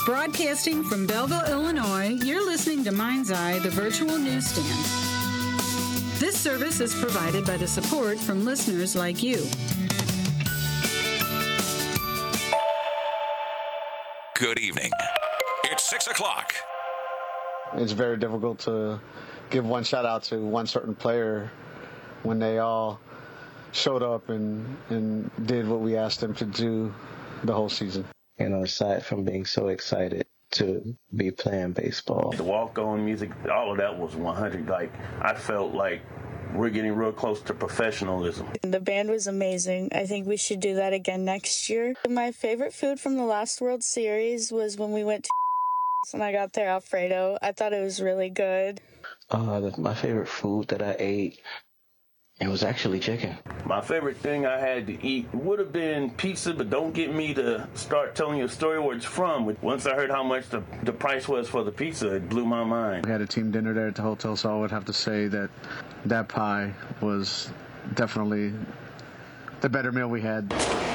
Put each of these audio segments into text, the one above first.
Broadcasting from Belleville, Illinois, you're listening to Mind's Eye, the virtual newsstand. This service is provided by the support from listeners like you. Good evening. It's 6 o'clock. It's very difficult to give one shout out to one certain player when they all showed up and did what we asked them to do the whole season. You know, aside from being so excited to be playing baseball. The walk-on music, all of that was 100. Like, I felt like we're getting real close to professionalism. The band was amazing. I think we should do that again next year. My favorite food from the last World Series was when we went to and I got their Alfredo. I thought it was really good. My favorite food that I ate, it was actually chicken. My favorite thing I had to eat would have been pizza, but don't get me to start telling you a story where it's from. Once I heard how much the price was for the pizza, it blew my mind. We had a team dinner there at the hotel, so I would have to say that pie was definitely the better meal we had.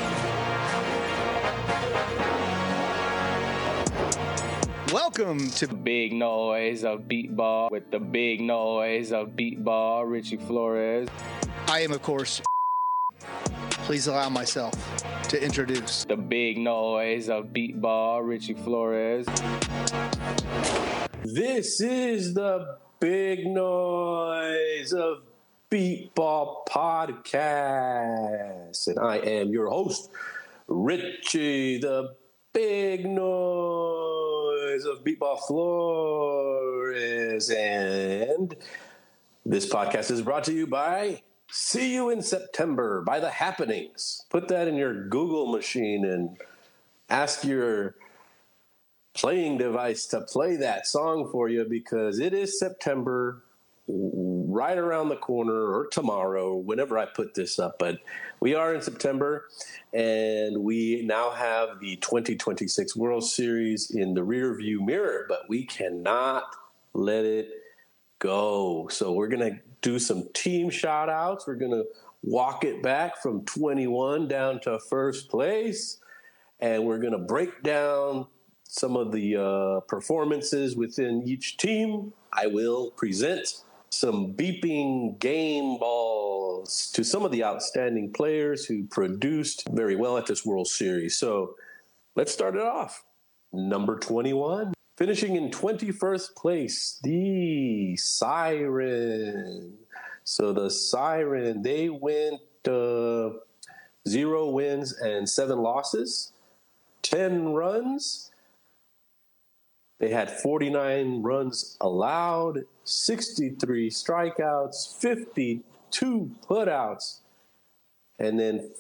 Welcome to Big Noise of Beat Ball with the big noise of Beat Ball, Richie Flores. I am, of course, please allow myself to introduce The big noise of Beat Ball, Richie Flores. This is the big noise of Beat Ball Podcast, and I am your host, Richie, the big noise of Beat Ball Flores, and this podcast is brought to you by See You in September by The Happenings. Put that in your Google machine and ask your playing device to play that song for you, because it is September, right around the corner, or tomorrow, whenever I put this up. But we are in September, and we now have the 2026 World Series in the rearview mirror, but we cannot let it go. So we're going to do some team shout-outs. We're going to walk it back from 21 down to first place, and we're going to break down some of the performances within each team. I will present some beeping game balls to some of the outstanding players who produced very well at this World Series. So let's start it off. Number 21, finishing in 21st place, the Siren. So the Siren, they went 0 wins and 7 losses, 10 runs. They had 49 runs allowed, 63 strikeouts, 52 putouts, and then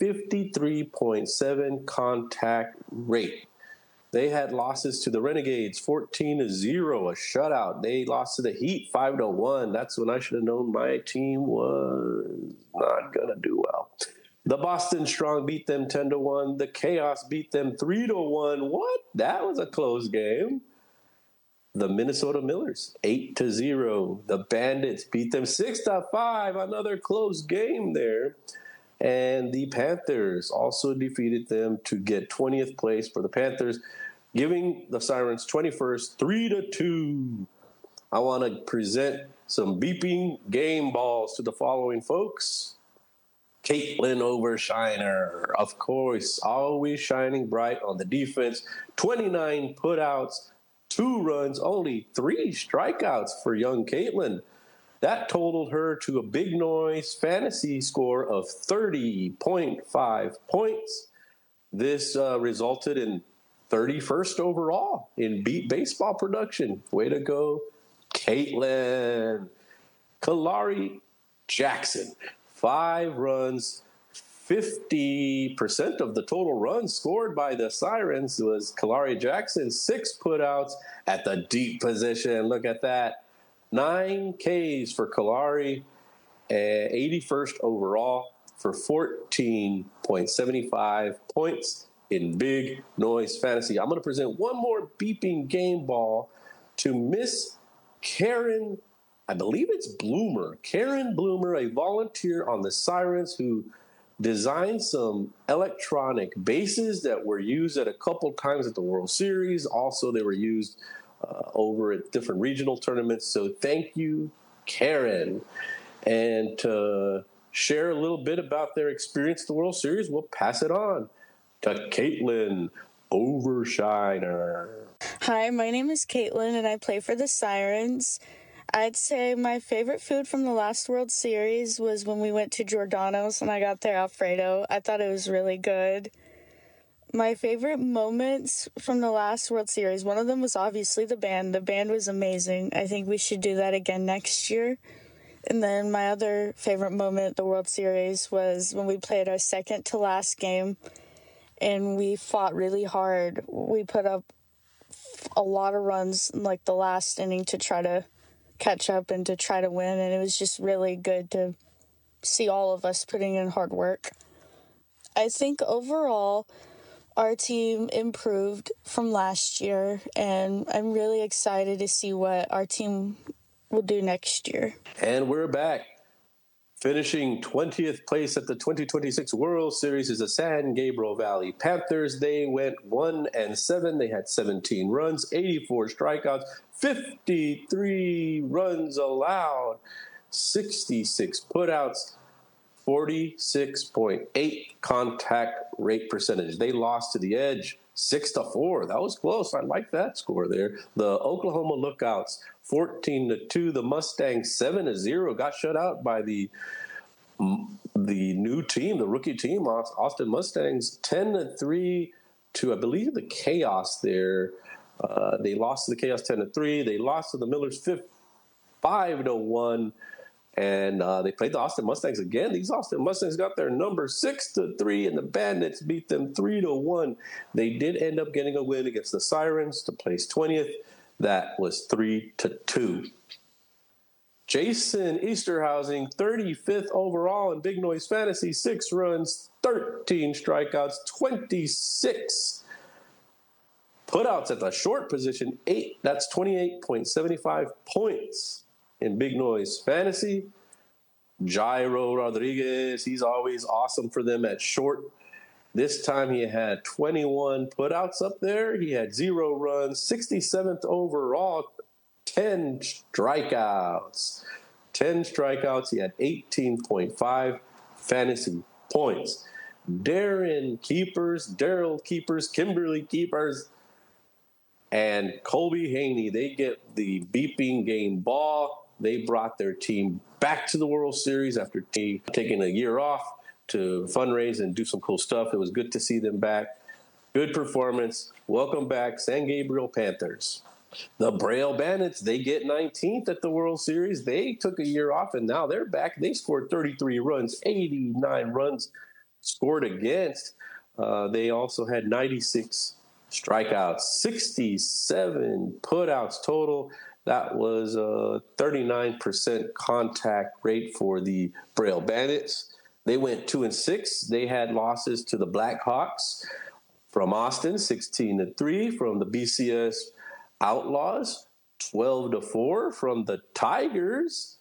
53.7 contact rate. They had losses to the Renegades, 14-0, a shutout. They lost to the Heat, 5-1. That's when I should have known my team was not going to do well. The Boston Strong beat them 10-1. The Chaos beat them 3-1. What? That was a close game. The Minnesota Millers, 8-0. The Bandits beat them 6-5. Another close game there. And the Panthers also defeated them to get 20th place for the Panthers, giving the Sirens 21st, 3-2. I want to present some beeping game balls to the following folks. Caitlin Overshiner, of course, always shining bright on the defense. 29 putouts, 2 runs, only 3 strikeouts for young Caitlin. That totaled her to a big noise fantasy score of 30.5 points. This resulted in 31st overall in beat baseball production. Way to go, Caitlin. Kalari Jackson, 5 runs, 50% of the total runs scored by the Sirens was Kalari Jackson, 6 putouts at the deep position. Look at that. 9 Ks for Kalari, 81st overall for 14.75 points in Big Noise Fantasy. I'm going to present one more beeping game ball to Miss Karen, I believe it's Bloomer. Karen Bloomer, a volunteer on the Sirens who designed some electronic bases that were used at a couple times at the World Series. Also, they were used over at different regional tournaments. So thank you, Karen. And to share a little bit about their experience at the World Series, we'll pass it on to Caitlin Overshiner. Hi, my name is Caitlin, and I play for the Sirens. I'd say my favorite food from the last World Series was when we went to Giordano's and I got their Alfredo. I thought it was really good. My favorite moments from the last World Series, one of them was obviously the band. The band was amazing. I think we should do that again next year. And then my other favorite moment at the World Series was when we played our second to last game and we fought really hard. We put up a lot of runs in like the last inning to try to catch up and to try to win, and it was just really good to see all of us putting in hard work. I think overall our team improved from last year, and I'm really excited to see what our team will do next year. And we're back. Finishing 20th place at the 2026 World Series is the San Gabriel Valley Panthers. They went 1-7. They had 17 runs, 84 strikeouts, 53 runs allowed, 66 putouts, 46.8 contact rate percentage. They lost to the Edge 6-4. That was close. I like that score there. The Oklahoma Lookouts 14-2. The Mustangs 7-0. Got shut out by the new team, the rookie team, Austin Mustangs 10-3 to, I believe, the Chaos there. They lost to the Chaos 10-3. They lost to the Millers 5-1. And they played the Austin Mustangs again. These Austin Mustangs got their number 6-3, and the Bandits beat them 3-1. They did end up getting a win against the Sirens to place 20th. That was 3-2. Jason Easterhousing, 35th overall in Big Noise Fantasy, 6 runs, 13 strikeouts, 26 putouts at the short position, 8. That's 28.75 points in Big Noise Fantasy. Jairo Rodriguez, he's always awesome for them at short. This time he had 21 putouts up there. He had 0 runs, 67th overall, 10 strikeouts. 10 strikeouts. He had 18.5 fantasy points. Daryl Keepers, Kimberly Keepers, and Colby Haney, they get the beeping game ball. They brought their team back to the World Series after taking a year off to fundraise and do some cool stuff. It was good to see them back. Good performance. Welcome back, San Gabriel Panthers. The Braille Bandits, they get 19th at the World Series. They took a year off, and now they're back. They scored 33 runs, 89 runs scored against. They also had 96 strikeouts, 67 putouts total. That was a 39% contact rate for the Braille Bandits. They went 2-6. They had losses to the Blackhawks from Austin, 16-3, from the BCS Outlaws, 12-4, from the Tigers,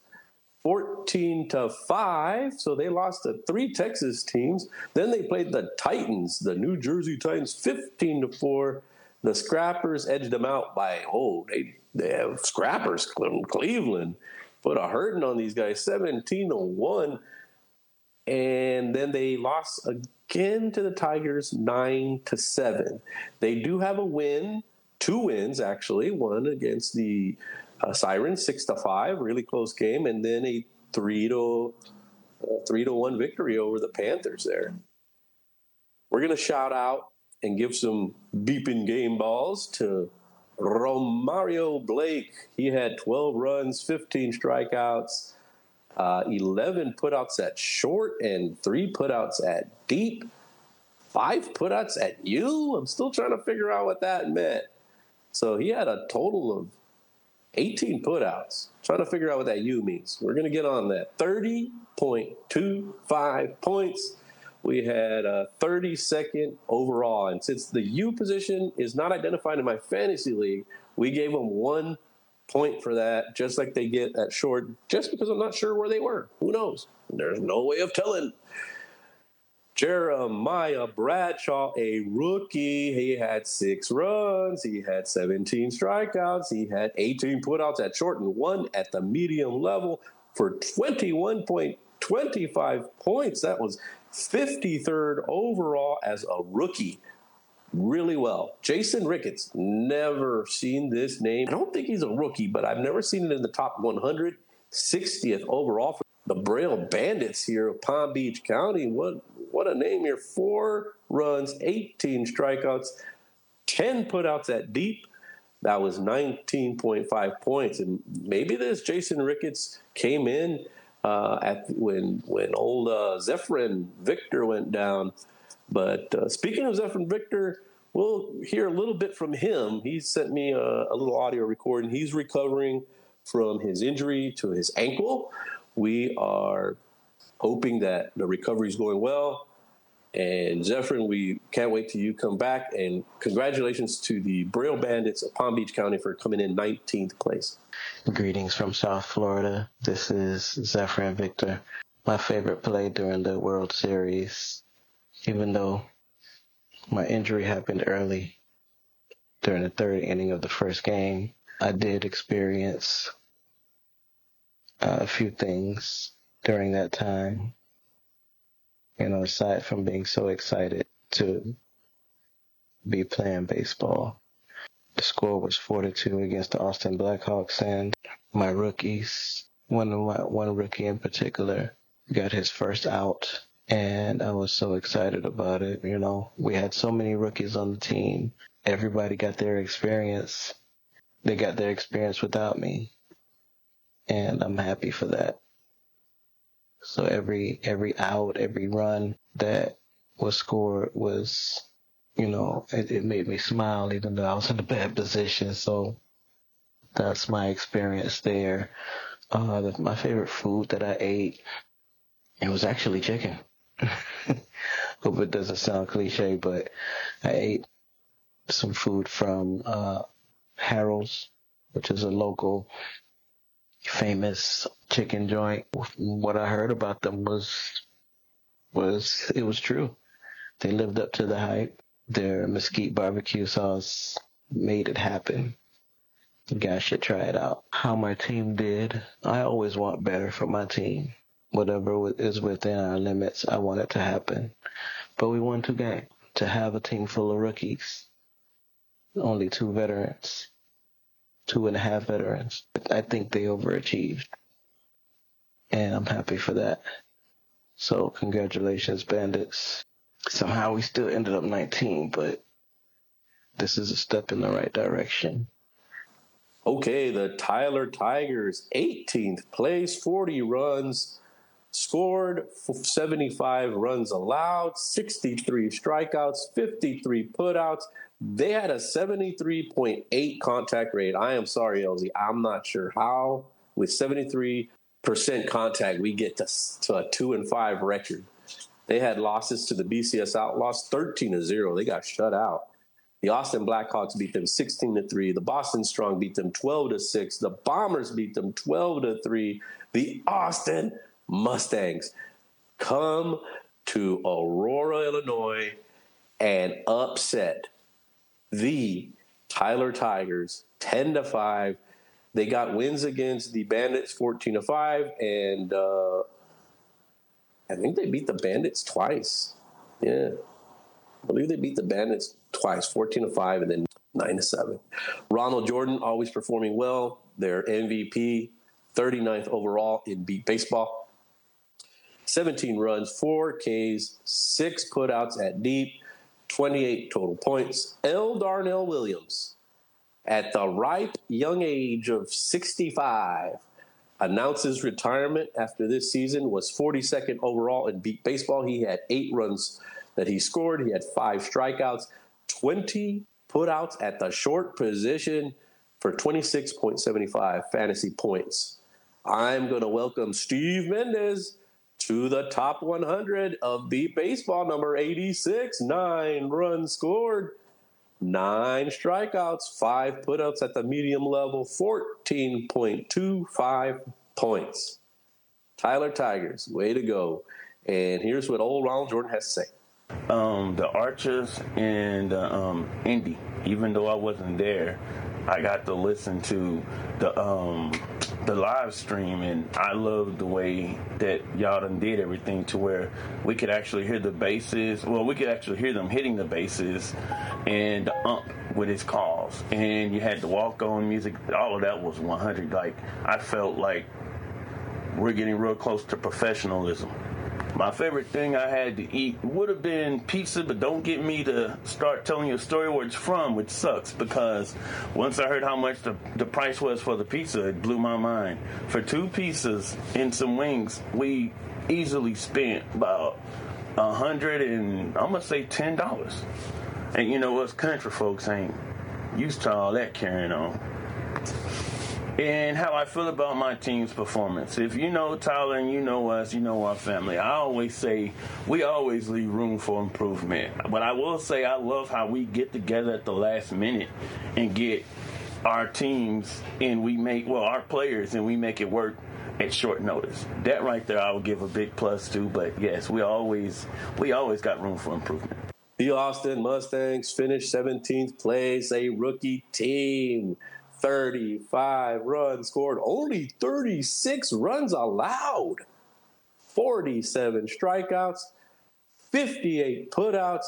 14-5. So they lost to 3 Texas teams. Then they played the Titans, the New Jersey Titans, 15-4. The Scrappers edged them out by, they have Scrappers from Cleveland. Put a hurting on these guys, 17-1. And then they lost again to the Tigers, 9-7. They do have a win, 2 wins actually. One against the Sirens, 6-5, really close game, and then a 3-1 victory over the Panthers there. We're going to shout out and give some beeping game balls to Romario Blake. He had 12 runs, 15 strikeouts, 11 putouts at short, and 3 putouts at deep. 5 putouts at U? I'm still trying to figure out what that meant. So he had a total of 18 putouts. Trying to figure out what that U means. We're going to get on that. 30.25 points. We had a 32nd overall. And since the U position is not identified in my fantasy league, we gave them 1 point for that, just like they get at short, just because I'm not sure where they were. Who knows? There's no way of telling. Jeremiah Bradshaw, a rookie. He had 6 runs. He had 17 strikeouts. He had 18 putouts at short and 1 at the medium level for 21.25 points. That was 53rd overall as a rookie. Really well. Jason Ricketts, never seen this name. I don't think he's a rookie, but I've never seen it in the top 100. 60th overall for the Braille Bandits here of Palm Beach County. What a name here. 4 runs, 18 strikeouts, 10 putouts at deep. That was 19.5 points. And maybe this Jason Ricketts came in when old Zephyrin Victor went down. But speaking of Zephyrin Victor, we'll hear a little bit from him. He sent me a little audio recording. He's recovering from his injury to his ankle. We are hoping that the recovery is going well. And Zephyrin, we can't wait till you come back. And congratulations to the Braille Bandits of Palm Beach County for coming in 19th place. Greetings from South Florida. This is Zephyrin Victor. My favorite play during the World Series, even though my injury happened early during the 3rd inning of the first game, I did experience a few things during that time. Aside from being so excited to be playing baseball. The score was 4-2 against the Austin Blackhawks, and my rookies, one rookie in particular, got his first out, and I was so excited about it. We had so many rookies on the team. Everybody got their experience. They got their experience without me, and I'm happy for that. So every out, every run that was scored was, it made me smile even though I was in a bad position. So that's my experience there. My favorite food that I ate, it was actually chicken. Hope it doesn't sound cliche, but I ate some food from Harold's, which is a local famous chicken joint. What I heard about them was it was true. They lived up to the hype. Their mesquite barbecue sauce made it happen. You guys should try it out. How my team did. I always want better for my team. Whatever is within our limits, I want it to happen. But we won 2 games. To have a team full of rookies, only 2 veterans, 2.5 veterans, I think they overachieved. And I'm happy for that. So congratulations, Bandits. Somehow we still ended up 19, but this is a step in the right direction. Okay, the Tyler Tigers, 18th place, 40 runs scored, 75 runs allowed, 63 strikeouts, 53 putouts. They had a 73.8 contact rate. I am sorry, LZ. I'm not sure how with 73% contact we get to a 2-5 record. They had losses to the BCS Outlaws, 13-0. They got shut out. The Austin Blackhawks beat them 16-3. The Boston Strong beat them 12-6. The Bombers beat them 12-3. The Austin Mustangs come to Aurora, Illinois, and upset the Tyler Tigers 10-5. They got wins against the Bandits 14-5, and I think they beat the Bandits twice. Yeah. I believe they beat the Bandits twice, 14-5 and then 9-7. Ronald Jordan always performing well. Their MVP, 39th overall in beat baseball. 17 runs, 4 Ks, 6 putouts at deep, 28 total points. L. Darnell Williams, at the ripe young age of 65, announces retirement after this season, was 42nd overall in beat baseball. He had 8 runs that he scored. He had 5 strikeouts, 20 putouts at the short position for 26.75 fantasy points. I'm going to welcome Steve Mendez to the top 100 of beat baseball, number 86. 9 runs scored, 9 strikeouts, 5 putouts at the medium level, 14.25 points. Tyler Tigers, way to go. And here's what old Ronald Jordan has to say. The Archers and Indy, even though I wasn't there, I got to listen to the live stream, and I loved the way that y'all done did everything to where we could actually hear the bases. Well, we could actually hear them hitting the bases and the ump with his calls. And you had the walk-on music. All of that was 100. Like, I felt like we're getting real close to professionalism. My favorite thing I had to eat would have been pizza, but don't get me to start telling you a story where it's from, which sucks, because once I heard how much the price was for the pizza, it blew my mind. For 2 pizzas and some wings, we easily spent about $100 and I'm gonna say $10. And you know us country folks ain't used to all that carrying on. And how I feel about my team's performance. If you know Tyler and you know us, you know our family, I always say we always leave room for improvement. But I will say I love how we get together at the last minute and get our teams and our players, and we make it work at short notice. That right there I would give a big plus to. But yes, we always got room for improvement. The Austin Mustangs finished 17th place, a rookie team. 35 runs scored, only 36 runs allowed, 47 strikeouts, 58 putouts,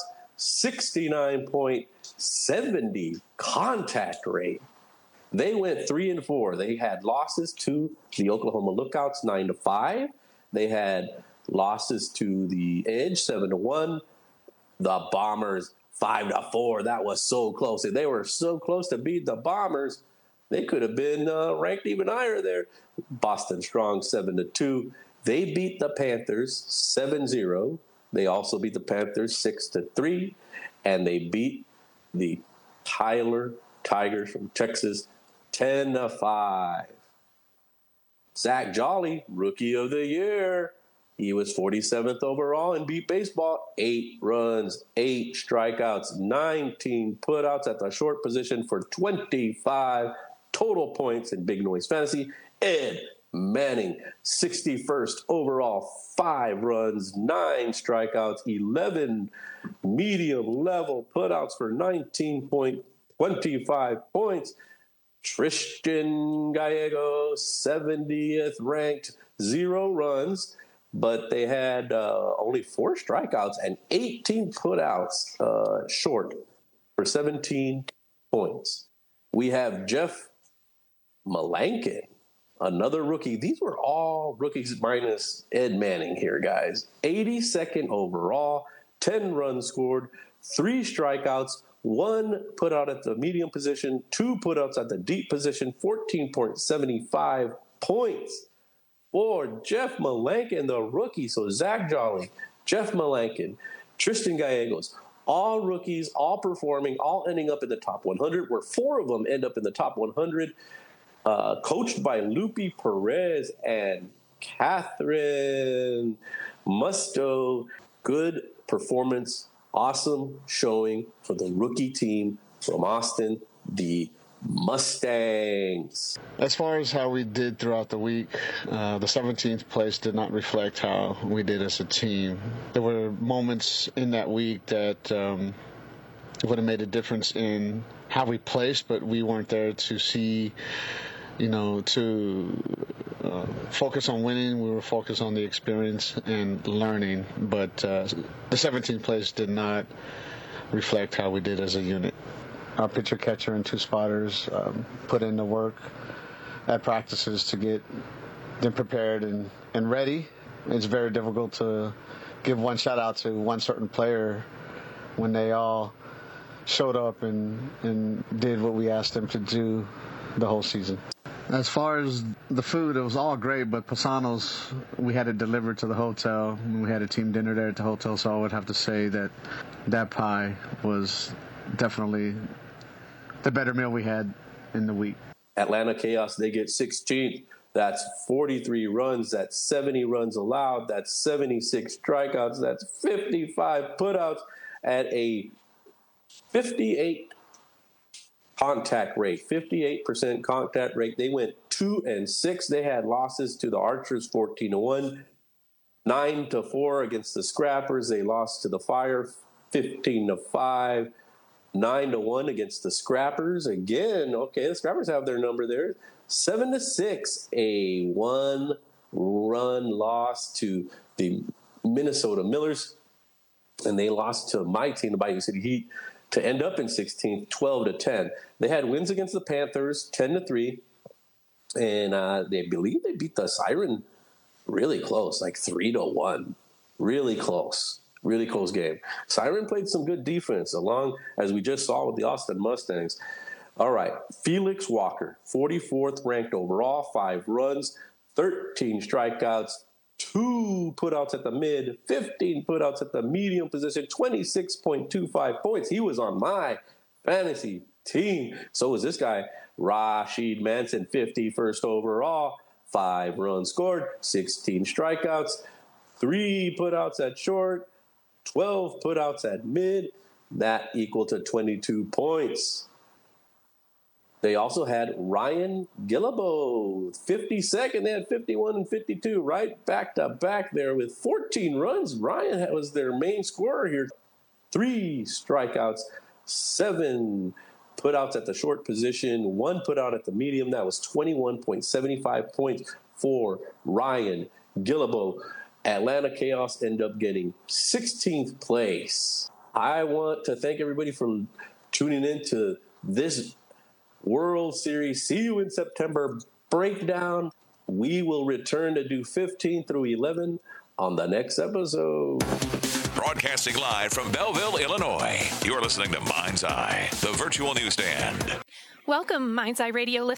69.70 contact rate. They went 3-4. They had losses to the Oklahoma Lookouts 9-5. They had losses to the Edge 7-1. The Bombers 5-4. That was so close. They were so close to beat the Bombers. They could have been ranked even higher there. Boston Strong 7-2. They beat the Panthers 7-0. They also beat the Panthers 6-3. And they beat the Tyler Tigers from Texas 10-5. Zach Jolly, Rookie of the Year. He was 47th overall in beat baseball. 8 runs, 8 strikeouts, 19 putouts at the short position for 25 total points in Big Noise Fantasy. Ed Manning, 61st overall, 5 runs, 9 strikeouts, 11 medium-level putouts for 19.25 points. Tristan Gallego, 70th ranked, 0 runs, but they had only 4 strikeouts and 18 putouts short for 17 points. We have Jeff Malankin, another rookie. These were all rookies minus Ed Manning here, guys. 82nd overall, 10 runs scored, 3 strikeouts, 1 putout at the medium position, 2 putouts at the deep position, 14.75 points for Jeff Malankin, the rookie. So Zach Jolly, Jeff Malankin, Tristan Gallegos, all rookies, all performing, all ending up in the top 100, where 4 of them end up in the top 100. Coached by Lupe Perez and Catherine Musto. Good performance, awesome showing for the rookie team from Austin, the Mustangs. As far as how we did throughout the week, the 17th place did not reflect how we did as a team. There were moments in that week that would have made a difference in how we placed, but we weren't there to see, to focus on winning. We were focused on the experience and learning, but the 17th place did not reflect how we did as a unit. Our pitcher, catcher, and 2 spotters put in the work at practices to get them prepared and ready. It's very difficult to give one shout out to one certain player when they all showed up and did what we asked them to do the whole season. As far as the food, it was all great, but Pisano's, we had it delivered to the hotel. We had a team dinner there at the hotel, so I would have to say that pie was definitely the better meal we had in the week. Atlanta Chaos, they get 16th. That's 43 runs. That's 70 runs allowed. That's 76 strikeouts. That's 55 putouts at a 58 contact rate, 58% contact rate. They went 2-6. They had losses to the Archers 14-1, 9-4 against the Scrappers. They lost to the Fire 15-5. 9-1 against the Scrappers. Again, okay, the Scrappers have their number there. 7-6, a 1-run loss to the Minnesota Millers. And they lost to my team, the Bayou City Heat, to end up in 16th, 12-10. They had wins against the Panthers, 10-3. And they believe they beat the Siren really close, like 3-1. Really close game. Siren played some good defense, along as we just saw with the Austin Mustangs. All right, Felix Walker, 44th ranked overall, 5 runs, 13 strikeouts, 2 putouts at the mid, 15 putouts at the medium position, 26.25 points. He was on my fantasy team. So was this guy, Rashid Manson, 51st overall, 5 runs scored, 16 strikeouts, 3 putouts at short, 12 putouts at mid. That equal to 22 points. They also had Ryan Gillibo, 52nd. They had 51 and 52, right back to back there with 14 runs. Ryan was their main scorer here. 3 strikeouts, 7 putouts at the short position, 1 putout at the medium. That was 21.75 points for Ryan Gillibo. Atlanta Chaos end up getting 16th place. I want to thank everybody for tuning in to this World Series See You in September breakdown. We will return to do 15 through 11 on the next episode. Broadcasting live from Belleville, Illinois. You're listening to Mind's Eye, the virtual newsstand. Welcome, Mind's Eye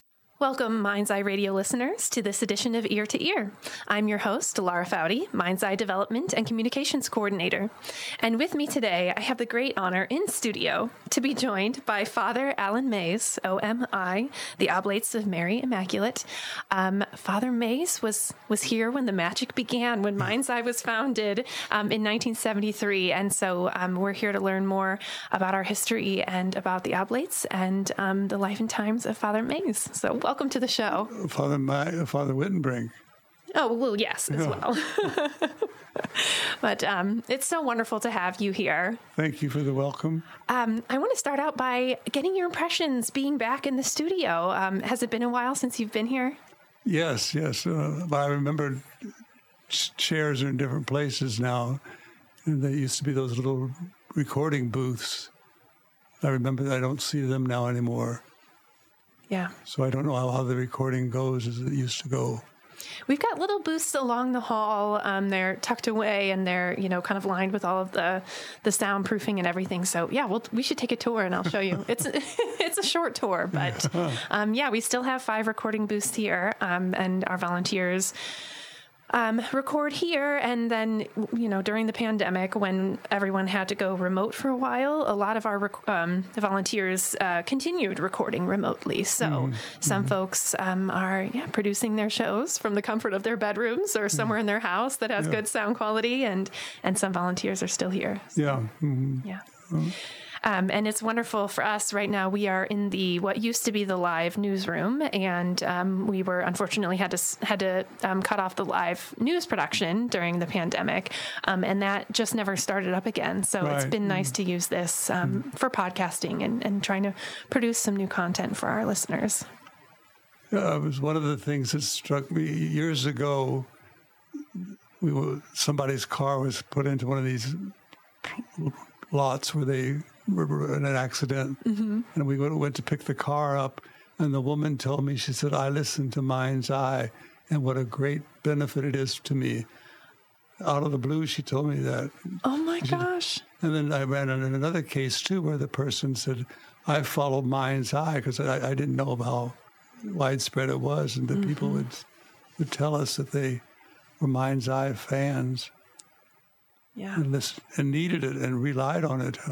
Radio listeners, to this edition of Ear to Ear. I'm your host, Lara Foudy, Mind's Eye Development and Communications Coordinator. And with me today, I have the great honor in studio to be joined by Father Alan Mays, OMI, the Oblates of Mary Immaculate. Father Mays was here when the magic began, when Mind's Eye was founded in 1973. And so we're here to learn more about our history and about the Oblates and the life and times of Father Mays. So welcome to the show. Father Wittenbrink. Oh, well, yes, as well. But it's so wonderful to have you here. Thank you for the welcome. I want to start out by getting your impressions being back in the studio. Has it been a while since you've been here? Yes. I remember chairs are in different places now. And they used to be those little recording booths. I remember I don't see them now anymore. Yeah. So I don't know how the recording goes as it used to go. We've got little booths along the hall. They're tucked away and they're, kind of lined with all of the soundproofing and everything. So yeah, we should take a tour and I'll show you. It's a short tour, but we still have 5 recording booths here, and our volunteers record here. And then, during the pandemic, when everyone had to go remote for a while, a lot of our volunteers continued recording remotely. So some folks are producing their shows from the comfort of their bedrooms or somewhere in their house that has good sound quality, and some volunteers are still here. So, yeah. And it's wonderful for us right now. We are in what used to be the live newsroom, and we were unfortunately had to cut off the live news production during the pandemic, and that just never started up again. So It's been nice to use this for podcasting and trying to produce some new content for our listeners. It was one of the things that struck me years ago. Somebody's car was put into one of these lots where they were in an accident, and we went to pick the car up, and the woman told me, she said, "I listened to Mind's Eye, and what a great benefit it is to me." Out of the blue, she told me that. Oh my gosh. And then I ran into another case too, where the person said, "I followed Mind's Eye," because I didn't know how widespread it was, and that people would tell us that they were Mind's Eye fans. Yeah. And needed it and relied on it.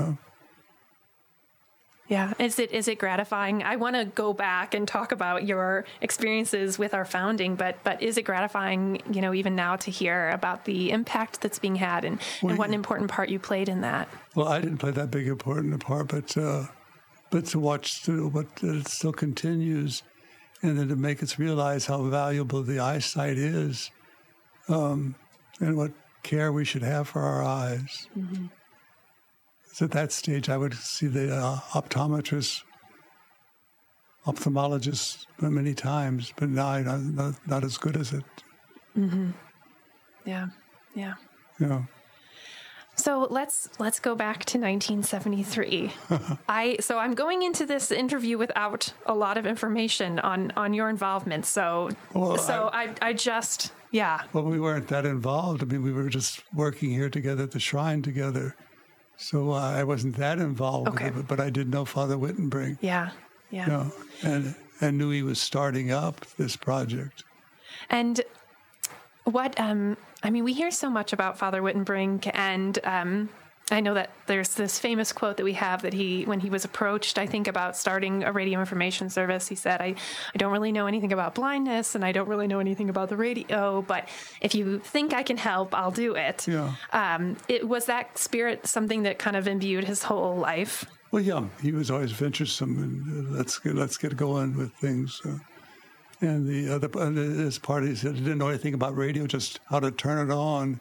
Yeah. Is it gratifying? I want to go back and talk about your experiences with our founding, but is it gratifying, even now to hear about the impact that's being had and what an important part you played in that? Well, I didn't play that big important part, but to watch what it still continues, and then to make us realize how valuable the eyesight is, and what care we should have for our eyes. Mm-hmm. So at that stage, I would see the optometrist, ophthalmologist many times, but now I'm not as good as it. Mm-hmm. Yeah, yeah. You know. So let's go back to 1973. I'm going into this interview without a lot of information on your involvement. So I just. Well, we weren't that involved. I mean, we were just working here together at the shrine together. So I wasn't that involved with it, but I did know Father Wittenbrink. Yeah. You know, and knew he was starting up this project. And what, we hear so much about Father Wittenbrink, and I know that there's this famous quote that we have that when he was approached, I think, about starting a radio information service, he said, I don't really know anything about blindness, and I don't really know anything about the radio, but if you think I can help, I'll do it. Yeah. Was that spirit something that kind of imbued his whole life? Well, yeah, he was always venturesome, and let's get going with things. And his party said he didn't know anything about radio, just how to turn it on.